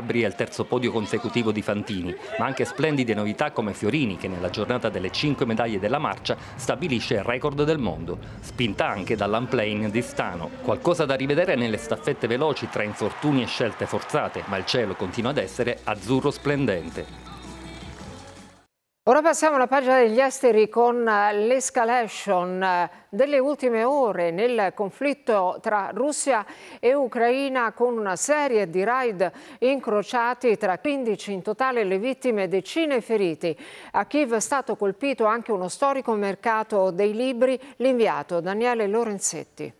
libri è il terzo podio consecutivo di Fantini, ma anche splendide novità come Fiorini, che nella giornata delle 5 medaglie della marcia stabilisce il record del mondo, spinta anche dall'unplane di Stano. Qualcosa da rivedere nelle staffette veloci tra infortuni e scelte forzate, ma il cielo continua ad essere azzurro splendente. Ora passiamo alla pagina degli esteri con l'escalation delle ultime ore nel conflitto tra Russia e Ucraina, con una serie di raid incrociati, tra 15 in totale le vittime, decine i feriti. A Kiev è stato colpito anche uno storico mercato dei libri, l'inviato Daniele Lorenzetti.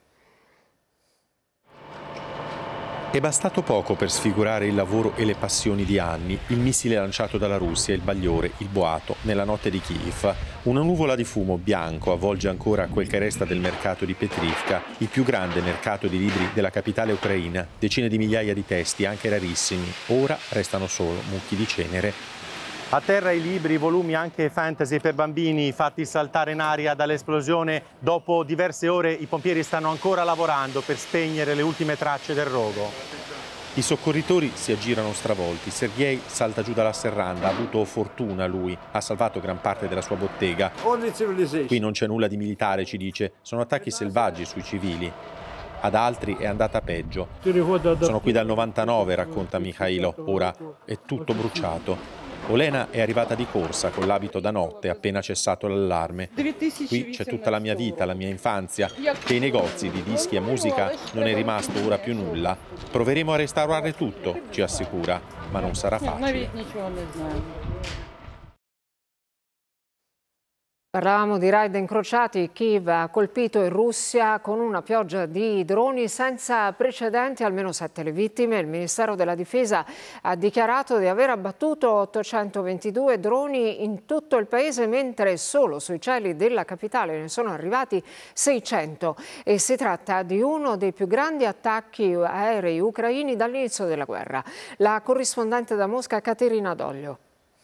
È bastato poco per sfigurare il lavoro e le passioni di anni, il missile lanciato dalla Russia, il bagliore, il boato, nella notte di Kiev. Una nuvola di fumo bianco avvolge ancora quel che resta del mercato di Petrivka, il più grande mercato di libri della capitale ucraina. Decine di migliaia di testi, anche rarissimi. Ora restano solo mucchi di cenere. A terra i libri, i volumi anche fantasy per bambini fatti saltare in aria dall'esplosione. Dopo diverse ore i pompieri stanno ancora lavorando per spegnere le ultime tracce del rogo. I soccorritori si aggirano stravolti. Sergei salta giù dalla serranda, ha avuto fortuna lui, ha salvato gran parte della sua bottega. Qui non c'è nulla di militare, ci dice, sono attacchi selvaggi sui civili. Ad altri è andata peggio. Sono qui dal 99, racconta Mikhailo, ora è tutto bruciato. Olena è arrivata di corsa con l'abito da notte appena cessato l'allarme. Qui c'è tutta la mia vita, la mia infanzia. Dei negozi di dischi e musica non è rimasto ora più nulla. Proveremo a restaurare tutto, ci assicura, ma non sarà facile. Parlavamo di raid incrociati. Kiev ha colpito in Russia con una pioggia di droni senza precedenti, almeno 7 le vittime. Il Ministero della Difesa ha dichiarato di aver abbattuto 822 droni in tutto il paese, mentre solo sui cieli della capitale ne sono arrivati 600. E si tratta di uno dei più grandi attacchi aerei ucraini dall'inizio della guerra. La corrispondente da Mosca, Caterina Doglio.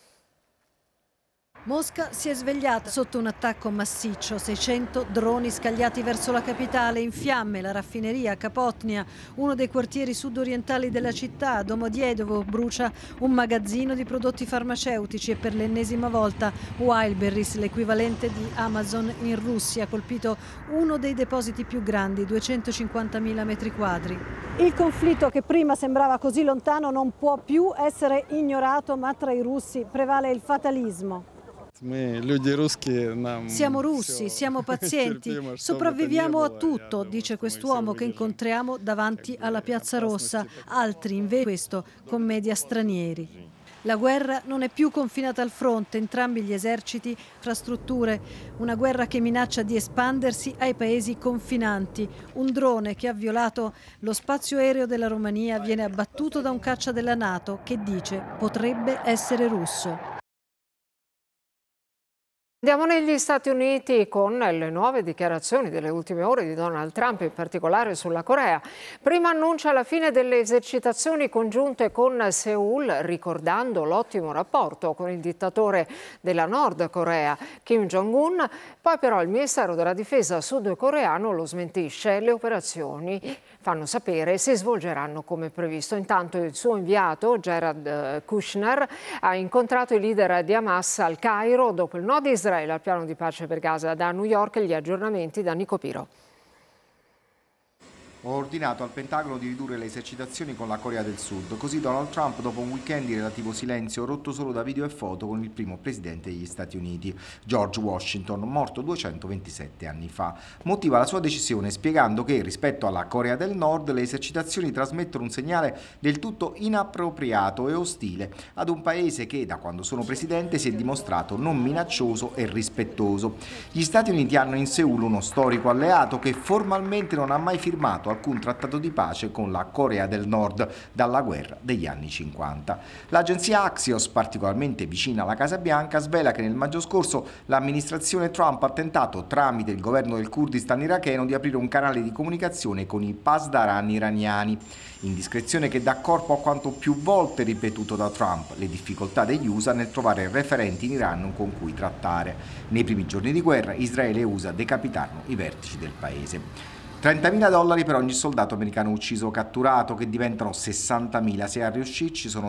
Mosca si è svegliata sotto un attacco massiccio, 600 droni scagliati verso la capitale, in fiamme la raffineria a Kapotnia, uno dei quartieri sudorientali della città. Domodiedovo brucia un magazzino di prodotti farmaceutici e per l'ennesima volta Wildberries, l'equivalente di Amazon in Russia, ha colpito uno dei depositi più grandi, 250.000 metri quadri. Il conflitto, che prima sembrava così lontano, non può più essere ignorato, ma tra i russi prevale il fatalismo. Siamo russi, siamo pazienti, sopravviviamo a tutto, dice quest'uomo che incontriamo davanti alla Piazza Rossa. Altri invece questo commedia stranieri. La guerra non è più confinata al fronte, entrambi gli eserciti, infrastrutture, una guerra che minaccia di espandersi ai paesi confinanti. Un drone che ha violato lo spazio aereo della Romania viene abbattuto da un caccia della NATO che dice potrebbe essere russo. Andiamo negli Stati Uniti con le nuove dichiarazioni delle ultime ore di Donald Trump, in particolare sulla Corea. Prima annuncia la fine delle esercitazioni congiunte con Seoul, ricordando l'ottimo rapporto con il dittatore della Nord Corea, Kim Jong-un. Poi però il Ministero della Difesa sudcoreano lo smentisce. Le operazioni, fanno sapere, si svolgeranno come previsto. Intanto il suo inviato, Jared Kushner, ha incontrato i leader di Hamas al Cairo dopo il no di Israele al piano di pace per Gaza. Da New York gli aggiornamenti da Nico Piro. Ho ordinato al Pentagono di ridurre le esercitazioni con la Corea del Sud. Così Donald Trump, dopo un weekend di relativo silenzio rotto solo da video e foto con il primo presidente degli Stati Uniti, George Washington, morto 227 anni fa. Motiva la sua decisione spiegando che, rispetto alla Corea del Nord, le esercitazioni trasmettono un segnale del tutto inappropriato e ostile ad un paese che, da quando sono presidente, si è dimostrato non minaccioso e rispettoso. Gli Stati Uniti hanno in Seoul uno storico alleato che formalmente non ha mai firmato alcun trattato di pace con la Corea del Nord dalla guerra degli anni 50. L'agenzia Axios, particolarmente vicina alla Casa Bianca, svela che nel maggio scorso l'amministrazione Trump ha tentato, tramite il governo del Kurdistan iracheno, di aprire un canale di comunicazione con i pasdaran iraniani. Indiscrezione che dà corpo a quanto più volte ripetuto da Trump, le difficoltà degli USA nel trovare referenti in Iran con cui trattare. Nei primi giorni di guerra Israele e USA decapitarono i vertici del paese. $30.000 per ogni soldato americano ucciso o catturato, che diventano 60.000 se a riuscirci sono